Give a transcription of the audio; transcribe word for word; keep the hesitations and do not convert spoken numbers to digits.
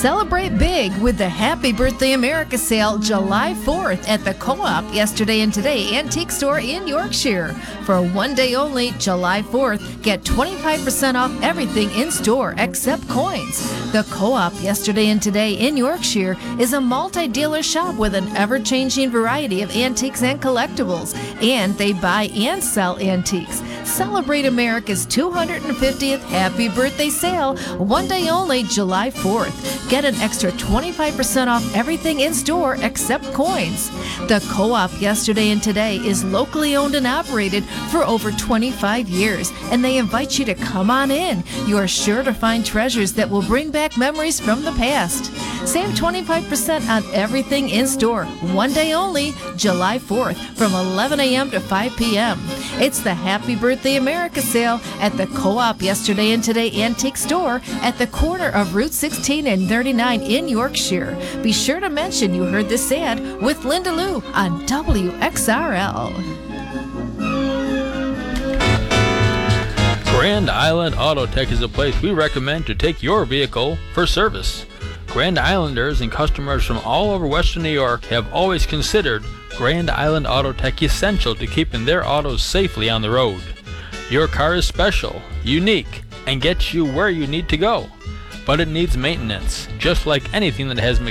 Celebrate big with the Happy Birthday America sale July fourth at the Co-op Yesterday and Today Antique Store in Yorkshire. For one day only, July fourth, get twenty-five percent off everything in store except coins. The Co-op Yesterday and Today in Yorkshire is a multi-dealer shop with an ever-changing variety of antiques and collectibles, and they buy and sell antiques. Celebrate America's two hundred fiftieth Happy Birthday sale, one day only, July fourth. Get an extra twenty-five percent off everything in store except coins. The Co-op Yesterday and Today is locally owned and operated for over twenty-five years, and they invite you to come on in. You are sure to find treasures that will bring back memories from the past. Save twenty-five percent on everything in store, one day only, July fourth, from eleven a.m. to five p.m. It's the Happy Birthday America sale at the Co-op Yesterday and Today Antique Store at the corner of Route sixteen and thirty-nine in Yorkshire. Be sure to mention you heard this ad with Linda Lou on W X R L. Grand Island Auto Tech is a place we recommend to take your vehicle for service. Grand Islanders and customers from all over Western New York have always considered Grand Island Auto Tech essential to keeping their autos safely on the road. Your car is special, unique, and gets you where you need to go. But it needs maintenance, just like anything that has